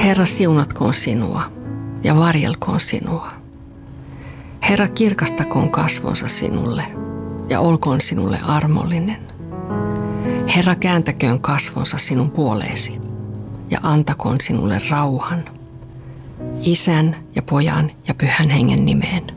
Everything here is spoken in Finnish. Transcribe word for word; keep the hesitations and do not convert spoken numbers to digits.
Herra, siunatkoon sinua ja varjelkoon sinua. Herra, kirkastakoon kasvonsa sinulle ja olkoon sinulle armollinen. Herra, kääntäköön kasvonsa sinun puoleesi ja antakoon sinulle rauhan. Isän ja Pojan ja Pyhän Hengen nimeen.